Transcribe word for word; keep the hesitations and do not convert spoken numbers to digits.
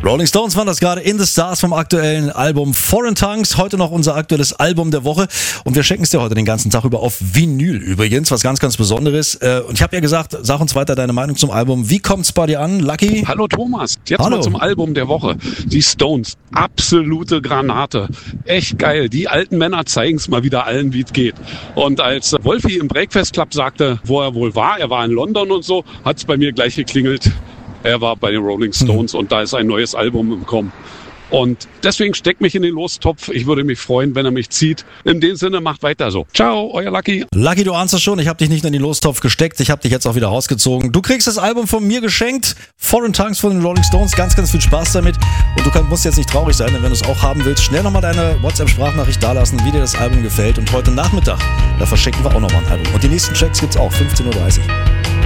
Rolling Stones waren das gerade, In the Stars vom aktuellen Album Foreign Tongues. Heute noch unser aktuelles Album der Woche und wir schenken es dir heute den ganzen Tag über auf Vinyl übrigens, was ganz, ganz Besonderes. Und ich habe ja gesagt, sag uns weiter deine Meinung zum Album. Wie kommt's bei dir an, Lucky? Hallo Thomas, jetzt Hallo. mal zum Album der Woche. Die Stones, absolute Granate. Echt geil. Die alten Männer zeigen es mal wieder allen, wie es geht. Und als Wolfi im Breakfast Club sagte, wo er wohl war, er war in London und so, hat es bei mir gleich geklingelt. Er war bei den Rolling Stones mhm. und da ist ein neues Album im Kommen. Und deswegen steckt mich in den Lostopf. Ich würde mich freuen, wenn er mich zieht. In dem Sinne, macht weiter so. Ciao, euer Lucky. Lucky, du ahnst es schon. Ich habe dich nicht in den Lostopf gesteckt. Ich habe dich jetzt auch wieder rausgezogen. Du kriegst das Album von mir geschenkt. Foreign Tongues von den Rolling Stones. Ganz, ganz viel Spaß damit. Und du kann, musst jetzt nicht traurig sein, denn wenn du es auch haben willst, schnell nochmal deine WhatsApp-Sprachnachricht dalassen, wie dir das Album gefällt. Und heute Nachmittag, da verschenken wir auch nochmal ein Album. Und die nächsten Checks gibt's auch, fünfzehn Uhr dreißig.